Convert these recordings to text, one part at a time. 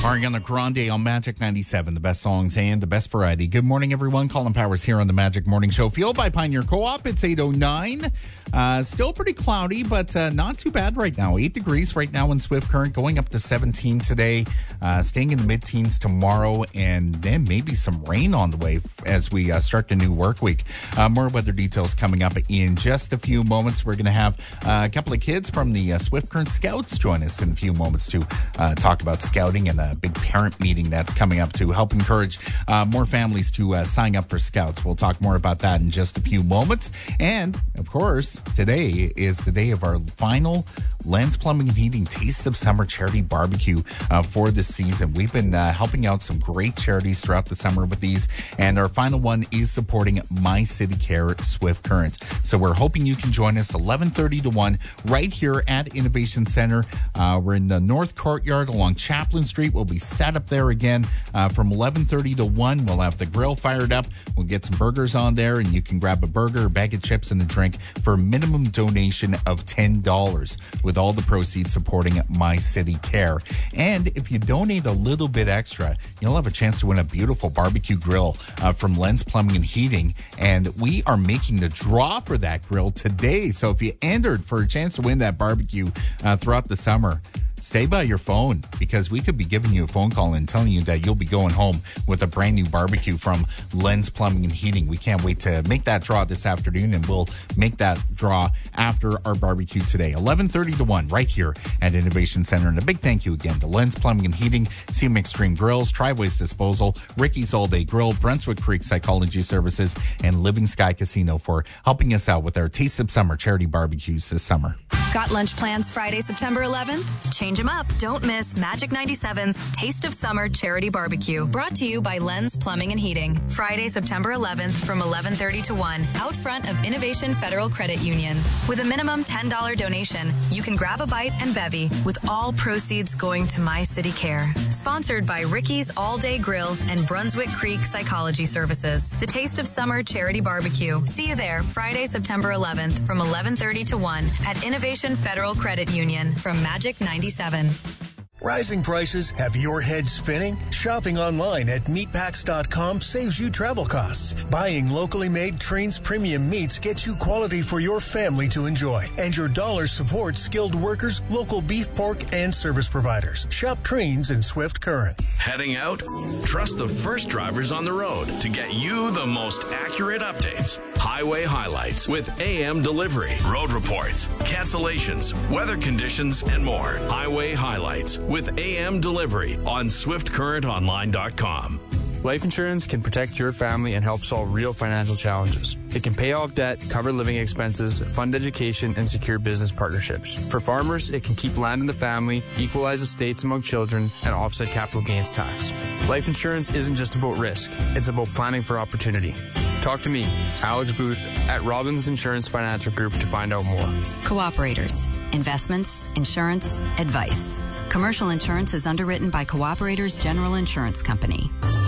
Ariana Grande on Magic 97, the best songs and the best variety. Good morning, everyone. Colin Powers here on the Magic Morning Show. Fueled by Pioneer Co-op. It's 8:09. Still pretty cloudy, but not too bad right now. 8 degrees right now in Swift Current, going up to 17 today, staying in the mid-teens tomorrow, and then maybe some rain on the way as we start the new work week. More weather details coming up in just a few moments. We're going to have a couple of kids from the Swift Current Scouts join us in a few moments to talk about scouting and a big parent meeting that's coming up to help encourage more families to sign up for Scouts. We'll talk more about that in just a few moments. And, of course, today is the day of our final Lens Plumbing and Heating Taste of Summer charity barbecue for this season. We've been helping out some great charities throughout the summer with these, and our final one is supporting My City Care Swift Current. So we're hoping you can join us 11:30 to 1 right here at Innovation Center. We're in the North Courtyard along Chaplin Street. We'll be set up there again from 11:30 to 1. We'll have the grill fired up. We'll get some burgers on there, and you can grab a burger, a bag of chips, and a drink for a minimum donation of $10, with all the proceeds supporting My City Care. And if you donate a little bit extra, you'll have a chance to win a beautiful barbecue grill from Lens Plumbing and Heating. And we are making the draw for that grill today. So if you entered for a chance to win that barbecue throughout the summer, stay by your phone, because we could be giving you a phone call and telling you that you'll be going home with a brand new barbecue from Lens Plumbing and Heating. We can't wait to make that draw this afternoon, and we'll make that draw after our barbecue today. 11:30 to 1 right here at Innovation Center. And a big thank you again to Lens Plumbing and Heating, CM Extreme Grills, Triways Disposal, Ricky's All Day Grill, Brunswick Creek Psychology Services, and Living Sky Casino for helping us out with our Taste of Summer charity barbecues this summer. Got lunch plans Friday, September 11th? Change them up. Don't miss Magic 97's Taste of Summer Charity Barbecue. Brought to you by Lens Plumbing and Heating. Friday, September 11th from 11:30 to 1 out front of Innovation Federal Credit Union. With a minimum $10 donation, you can grab a bite and bevy, with all proceeds going to My City Care. Sponsored by Ricky's All Day Grill and Brunswick Creek Psychology Services. The Taste of Summer Charity Barbecue. See you there Friday, September 11th from 11:30 to 1 at Innovation Federal Credit Union from Magic 97. Rising prices have your head spinning? Shopping online at meatpacks.com saves you travel costs. Buying locally made Trains Premium Meats gets you quality for your family to enjoy. And your dollars support skilled workers, local beef, pork, and service providers. Shop Trains in Swift Current. Heading out? Trust the first drivers on the road to get you the most accurate updates. Highway highlights with AM delivery, road reports, cancellations, weather conditions, and more. Highway highlights with AM delivery on SwiftCurrentOnline.com. Life insurance can protect your family and help solve real financial challenges. It can pay off debt, cover living expenses, fund education, and secure business partnerships. For farmers, it can keep land in the family, equalize estates among children, and offset capital gains tax. Life insurance isn't just about risk. It's about planning for opportunity. Talk to me, Alex Booth, at Robbins Insurance Financial Group to find out more. Cooperators. Investments, insurance, advice. Commercial insurance is underwritten by Cooperators General Insurance Company.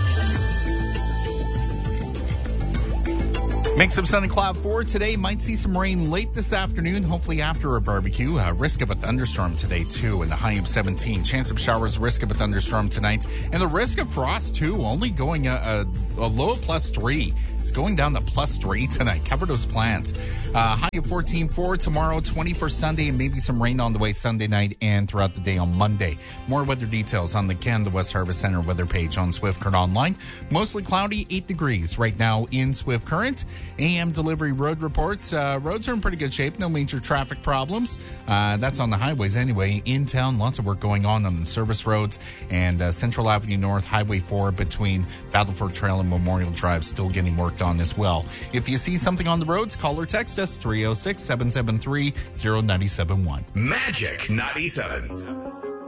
Mix of sun and cloud for today. Might see some rain late this afternoon, hopefully after a barbecue. Risk of a thunderstorm today, too, and the high of 17. Chance of showers, risk of a thunderstorm tonight. And the risk of frost, too, only going a low of +3. It's going down to +3 tonight. Cover those plans. High of 14 for tomorrow, 20 for Sunday, and maybe some rain on the way Sunday night and throughout the day on Monday. More weather details on the Canada West Harvest Center weather page on Swift Current Online. Mostly cloudy, 8 degrees right now in Swift Current. AM delivery road reports. Roads are in pretty good shape. No major traffic problems. That's on the highways anyway. In town, lots of work going on the service roads and Central Avenue North, Highway 4 between Battleford Trail and Memorial Drive still getting worked on as well. If you see something on the roads, call or text us 306-773-0971. Magic 97.